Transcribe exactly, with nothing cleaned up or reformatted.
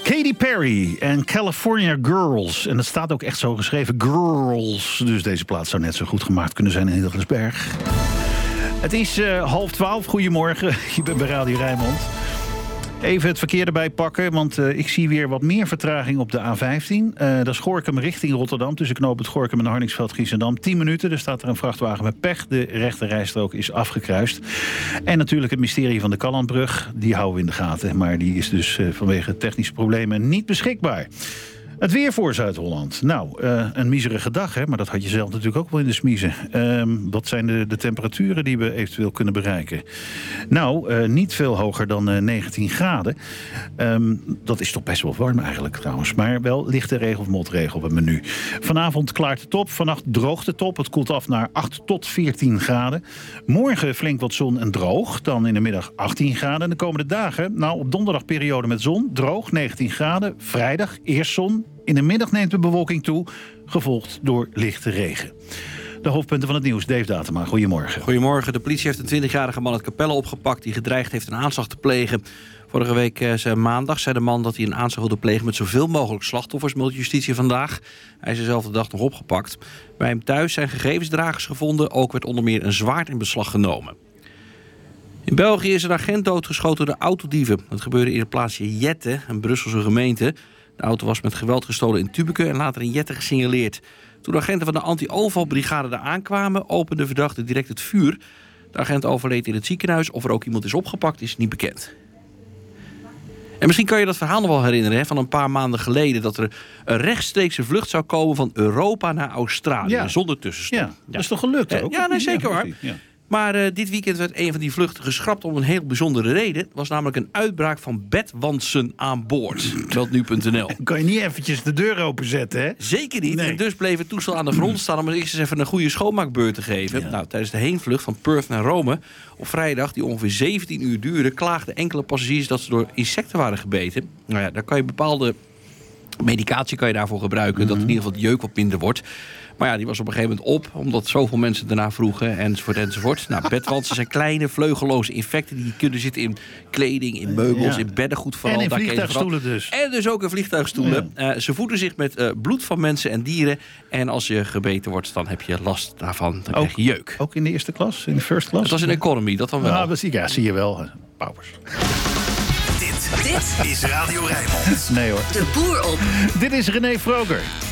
Katy Perry en California Girls. En dat staat ook echt zo geschreven, girls. Dus deze plaat zou net zo goed gemaakt kunnen zijn in Hildesberg. Het is uh, half twaalf, goedemorgen. Je bent bij Radio Rijnmond. Even het verkeer erbij pakken, want uh, ik zie weer wat meer vertraging op de A vijftien. Uh, dat is Gorinchem richting Rotterdam, tussen knoop het Gorinchem en Harningsveld-Giessendam. tien minuten, er staat er een vrachtwagen met pech. De rechte rijstrook is afgekruist. En natuurlijk het mysterie van de Kallandbrug, die houden we in de gaten. Maar die is dus uh, vanwege technische problemen niet beschikbaar. Het weer voor Zuid-Holland. Nou, uh, een miserige dag, hè? Maar dat had je zelf natuurlijk ook wel in de smiezen. Uh, wat zijn de, de temperaturen die we eventueel kunnen bereiken? Nou, uh, niet veel hoger dan uh, negentien graden. Um, dat is toch best wel warm eigenlijk trouwens. Maar wel lichte regen of motregen op het menu. Vanavond klaart het op, vannacht droogt het op. Het koelt af naar acht tot veertien graden. Morgen flink wat zon en droog. Dan in de middag achttien graden. De komende dagen, nou op donderdag periode met zon. Droog, negentien graden. Vrijdag eerst zon. In de middag neemt de bewolking toe, gevolgd door lichte regen. De hoofdpunten van het nieuws, Dave Datema. Goedemorgen. Goedemorgen. De politie heeft een twintigjarige man uit Capelle opgepakt die gedreigd heeft een aanslag te plegen. Vorige week eh, zei maandag zei de man dat hij een aanslag wilde plegen met zoveel mogelijk slachtoffers, meldt justitie vandaag. Hij is dezelfde dag nog opgepakt. Bij hem thuis zijn gegevensdragers gevonden. Ook werd onder meer een zwaard in beslag genomen. In België is een agent doodgeschoten door autodieven. Dat gebeurde in het plaatsje Jette, een Brusselse gemeente. De auto was met geweld gestolen in Tubeke en later in Jette gesignaleerd. Toen de agenten van de anti-overvalbrigade daar aankwamen, opende de verdachte direct het vuur. De agent overleed in het ziekenhuis. Of er ook iemand is opgepakt, is niet bekend. En misschien kan je dat verhaal nog wel herinneren, hè, van een paar maanden geleden, dat er een rechtstreekse vlucht zou komen van Europa naar Australië, ja. Zonder tussenstop. Ja, dat is toch gelukt ook? Ja, nee, zeker ja, waar. Ja. Maar uh, dit weekend werd een van die vluchten geschrapt om een heel bijzondere reden. Het was namelijk een uitbraak van bedwantsen aan boord. Meldt nu punt n l. Kan je niet eventjes de deur openzetten, hè? Zeker niet. Nee. En dus bleef het toestel aan de grond staan om eerst eens even een goede schoonmaakbeurt te geven. Ja. Nou, tijdens de heenvlucht van Perth naar Rome op vrijdag, die ongeveer zeventien uur duurde, klaagden enkele passagiers dat ze door insecten waren gebeten. Nou ja, daar kan je bepaalde medicatie kan je daarvoor gebruiken, mm-hmm. dat in ieder geval de jeuk wat minder wordt. Maar ja, die was op een gegeven moment op, omdat zoveel mensen daarna vroegen, enzovoort, enzovoort. Nou, bedwantsen zijn kleine, vleugelloze insecten die kunnen zitten in kleding, in meubels, ja. in beddengoed vooral. En in vliegtuigstoelen dus. En dus ook in vliegtuigstoelen. Ja. Uh, ze voeden zich met uh, bloed van mensen en dieren. En als je gebeten wordt, dan heb je last daarvan. Dan ook, krijg je jeuk. Ook in de eerste klas, in de first class? Het was in economy, dat dan wel. Ah, zie, ja, zie je wel. Powers. Dit, dit is Radio Rijnmond. Nee hoor. De boer op. Dit is René Vroger.